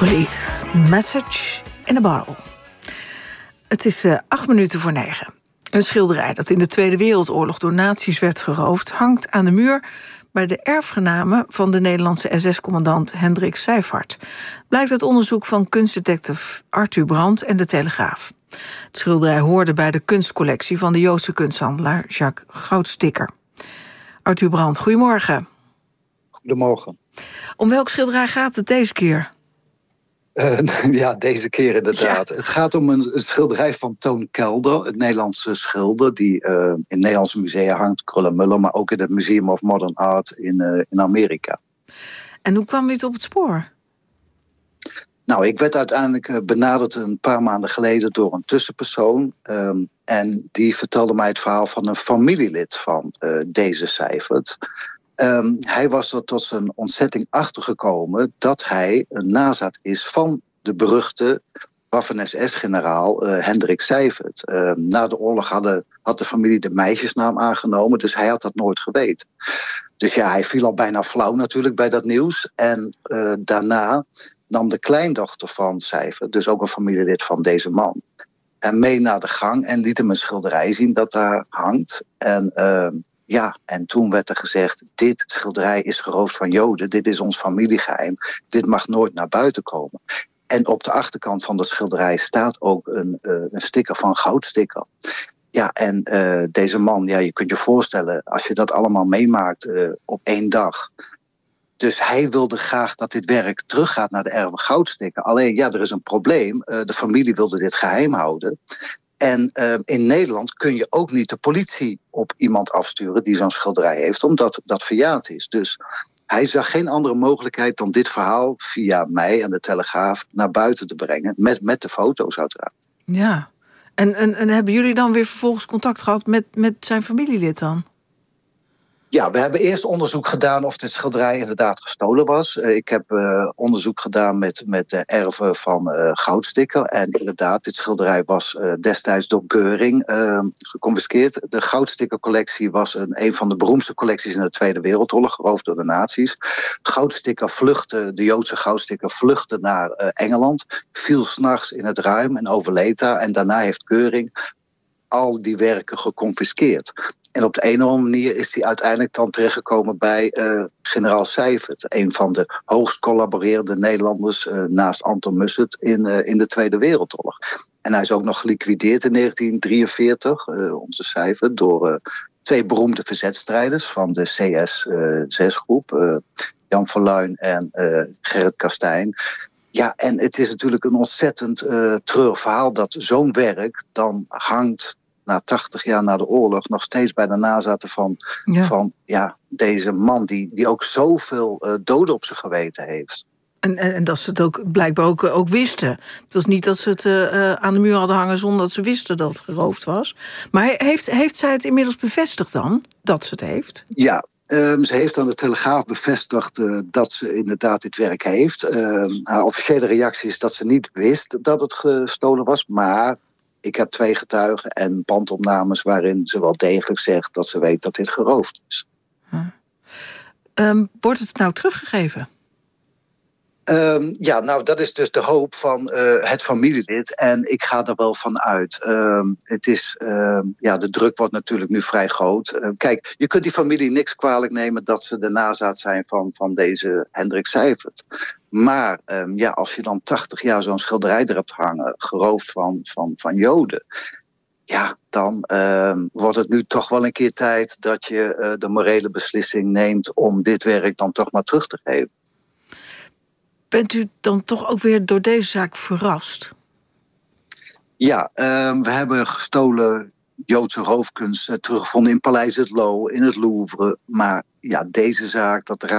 Police, message in a bottle. Het is 8 minuten voor 9. Een schilderij dat in de Tweede Wereldoorlog door nazi's werd geroofd, hangt aan de muur bij de erfgenamen van de Nederlandse SS-commandant Hendrik Seiffert. Blijkt uit onderzoek van kunstdetective Arthur Brand en de Telegraaf. Het schilderij hoorde bij de kunstcollectie van de Joodse kunsthandelaar Jacques Goudsticker. Arthur Brand, goedemorgen. Goedemorgen. Om welk schilderij gaat het deze keer? Ja, deze keer inderdaad. Ja. Het gaat om een schilderij van Toon Kelder, een Nederlandse schilder die in Nederlandse musea hangt, Kröller-Müller, maar ook in het Museum of Modern Art in Amerika. En hoe kwam u het op het spoor? Nou, ik werd uiteindelijk benaderd een paar maanden geleden door een tussenpersoon. En die vertelde mij het verhaal van een familielid van deze Seiffert. Hij was er tot zijn ontzetting achtergekomen dat hij een nazaat is van de beruchte Waffen-SS-generaal Hendrik Seiffert. Na de oorlog had de familie de meisjesnaam aangenomen, dus hij had dat nooit geweten. Dus ja, hij viel al bijna flauw natuurlijk bij dat nieuws. En daarna nam de kleindochter van Seiffert, dus ook een familielid van deze man, en mee naar de gang en liet hem een schilderij zien dat daar hangt. En toen werd er gezegd, dit schilderij is geroofd van Joden, dit is ons familiegeheim, dit mag nooit naar buiten komen. En op de achterkant van dat schilderij staat ook een sticker van Goudsticker. Ja, en deze man, ja, je kunt je voorstellen, als je dat allemaal meemaakt op 1 dag. Dus hij wilde graag dat dit werk teruggaat naar de erven Goudsticker. Alleen, ja, er is een probleem. De familie wilde dit geheim houden. En in Nederland kun je ook niet de politie op iemand afsturen die zo'n schilderij heeft, omdat dat verjaard is. Dus hij zag geen andere mogelijkheid dan dit verhaal via mij en de Telegraaf naar buiten te brengen, met de foto's uiteraard. Ja, en hebben jullie dan weer vervolgens contact gehad met zijn familielid dan? Ja, we hebben eerst onderzoek gedaan of dit schilderij inderdaad gestolen was. Ik heb onderzoek gedaan met de erven van Goudsticker. En inderdaad, dit schilderij was destijds door Göring geconfiskeerd. De Goudsticker-collectie was een van de beroemdste collecties in de Tweede Wereldoorlog, geroofd door de nazi's. De Joodse Goudsticker vluchtte naar Engeland, viel 's nachts in het ruim en overleed daar. En daarna heeft Göring al die werken geconfiskeerd. En op de een of andere manier is hij uiteindelijk dan terechtgekomen bij generaal Seiffert, een van de hoogst collaborerende Nederlanders naast Anton Mussert in de Tweede Wereldoorlog. En hij is ook nog geliquideerd in 1943, onze Seiffert, door 2 beroemde verzetstrijders van de CS-6-groep, Jan Verluyn en Gerrit Kastijn. Ja, en het is natuurlijk een ontzettend treurig verhaal dat zo'n werk dan hangt na 80 jaar na de oorlog nog steeds bij de nazaten van deze man die ook zoveel doden op zijn geweten heeft. En dat ze het ook blijkbaar ook wisten. Het was niet dat ze het aan de muur hadden hangen zonder dat ze wisten dat het geroofd was. Maar heeft zij het inmiddels bevestigd dan, dat ze het heeft? Ja. Ze heeft aan de Telegraaf bevestigd dat ze inderdaad dit werk heeft. Haar officiële reactie is dat ze niet wist dat het gestolen was. Maar ik heb 2 getuigen en bandopnames waarin ze wel degelijk zegt dat ze weet dat dit geroofd is. Wordt het nou teruggegeven? Dat is dus de hoop van het familielid. En ik ga er wel van uit. De druk wordt natuurlijk nu vrij groot. Kijk, je kunt die familie niks kwalijk nemen dat ze de nazaat zijn van deze Hendrik Seiffert. Maar als je dan 80 jaar zo'n schilderij er hebt hangen, geroofd van Joden, ja, dan wordt het nu toch wel een keer tijd dat je de morele beslissing neemt om dit werk dan toch maar terug te geven. Bent u dan toch ook weer door deze zaak verrast? Ja, we hebben gestolen Joodse roofkunst teruggevonden in Paleis het Loo, in het Louvre. Maar ja, deze zaak, dat